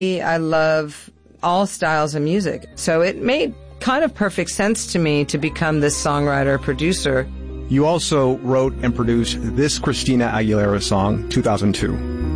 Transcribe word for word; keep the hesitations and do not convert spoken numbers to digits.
I love all styles of music. So it made kind of perfect sense to me to become this songwriter producer. You also wrote and produced this Christina Aguilera song, two thousand two.